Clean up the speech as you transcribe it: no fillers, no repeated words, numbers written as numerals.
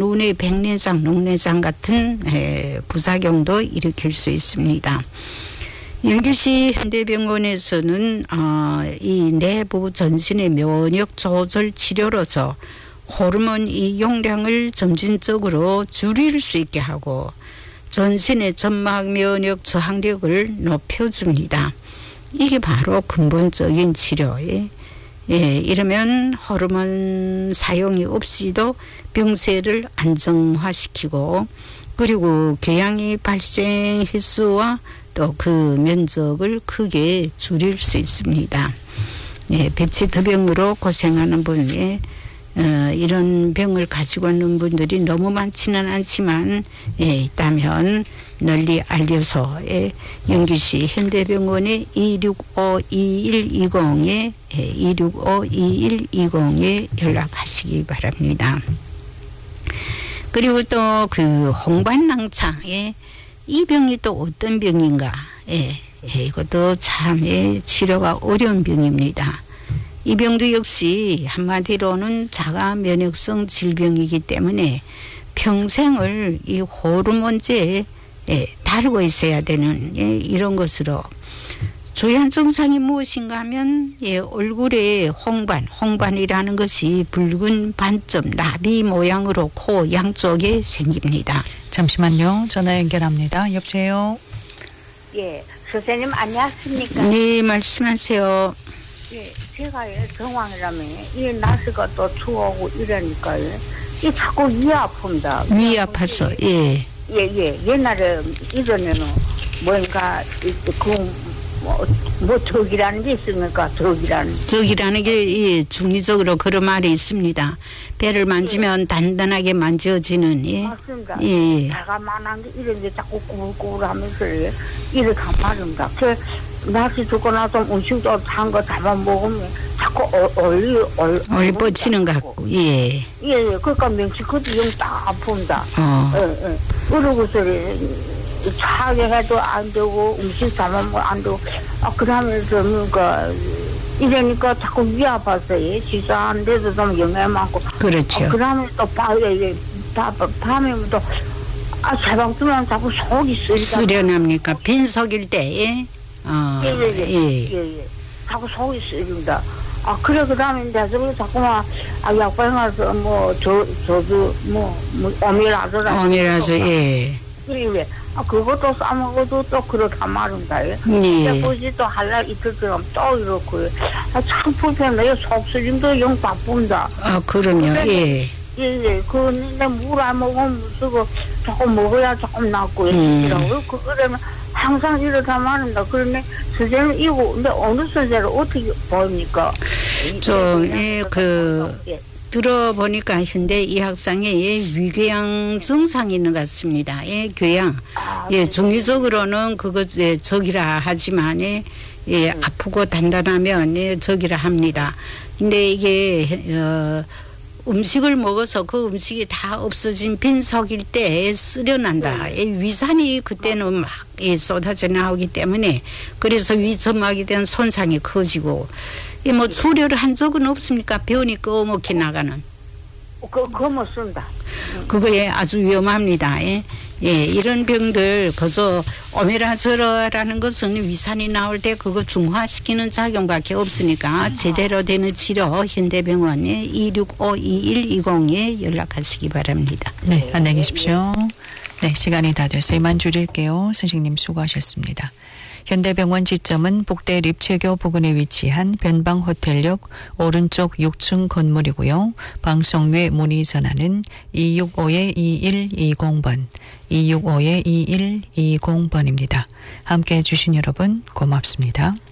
대부분의 백내장, 녹내장 같은 부작용도 일으킬 수 있습니다. 영주시 현대병원에서는 이 내부 전신의 면역 조절 치료로서 호르몬 이 용량을 점진적으로 줄일 수 있게 하고 전신의 점막 면역 저항력을 높여줍니다. 이게 바로 근본적인 치료예요. 이러면 호르몬 사용이 없이도 병세를 안정화시키고 그리고 궤양의 발생 횟수와 또 그 면적을 크게 줄일 수 있습니다. 백치투병으로 고생하는 분이 이런 병을 가지고 있는 분들이 너무 많지는 않지만 있다면 널리 알려서 영주시 현대병원의 265-2120에 265-2120에 연락하시기 바랍니다. 그리고 또 그 홍반낭창 이 병이 또 어떤 병인가? 이것도 참 치료가 어려운 병입니다. 이 병도 역시 한마디로는 자가 면역성 질병이기 때문에 평생을 이 호르몬제에 다루고 있어야 되는 이런 것으로 주요한 증상이 무엇인가 하면 얼굴에 홍반이라는 것이 붉은 반점 나비 모양으로 코 양쪽에 생깁니다. 잠시만요. 전화 연결합니다. 여보세요. 예, 선생님 안녕하십니까? 네, 말씀하세요. 예, 제가 정황이라면 이 날씨가 또 추워고 이러니까요. 이 자꾸 위 아픕니다. 위 아파서 예. 옛날에 이전에는 뭔가 뭐 적이라는 게 있습니까? 적이라는 게 중의적으로 그런 말이 있습니다. 배를 만지면 단단하게 만져지는 맞습니다. 예. 자가만한 게 이런 게 자꾸 꾸불꾸불하면서 이렇게 한 말입니다. 그 날씨 좋고 나서 음식도 단 거 잡아먹으면 자꾸 얼 뻗치는 것 같고 예. 그러니까 명치크도 영 딱 아픕니다. 그러고서 차게 해도 안 되고 음식 담아먹으면 안 되고 그러면서 뭔가 이러니까 자꾸 위 아파서 식사한 데도 좀 영향 많고 그렇죠. 그러면 또 밤에 또 자방주면 자꾸 속이 쓰려납니까? 빈속일 때 예. 자꾸 속이 쓰립니다. 그래 그다음에 이제 자꾸만 약방에 가서 저도 오미라zo 예. 그래 그것도 싸먹어도 또 그렇단 말인가요? 예. 그것이 또 할날 이틀처럼 또 이렇고 참 불편해요. 속쓰림도 영 바쁜다. 그럼요. 예. 근데 물 안 먹으면 쓰고 조금 먹어야 조금 낫고 이러더라고요. 그러면 항상 이렇단 말입니다. 그런데 선생님 이거 근데 어느 선생을 어떻게 보입니까? 들어보니까 현대 의학상에 위궤양 증상이 있는 것 같습니다. 궤양. 중의적으로는 그것 적이라 하지만 아프고 단단하면 적이라 합니다. 근데 이게 음식을 먹어서 그 음식이 다 없어진 빈속일 때 쓰려난다. 위산이 그때는 막 쏟아져 나오기 때문에 그래서 위점막에 대한 손상이 커지고 수료를 한 적은 없습니까? 변이 꺼먹히 나가는. 그거 못 쓴다. 그거에 아주 위험합니다. 이런 병들 그저 오메라저라는 것은 위산이 나올 때 그거 중화시키는 작용밖에 없으니까 제대로 되는 치료 현대병원에 265-2120에 연락하시기 바랍니다. 네, 안녕히 계십시오. 네, 시간이 다 돼서 이만 줄일게요. 선생님 수고하셨습니다. 현대병원 지점은 복대 립체교 부근에 위치한 변방호텔역 오른쪽 6층 건물이고요. 방송 외 문의 전화는 265-2120번, 265-2120번입니다. 함께해 주신 여러분 고맙습니다.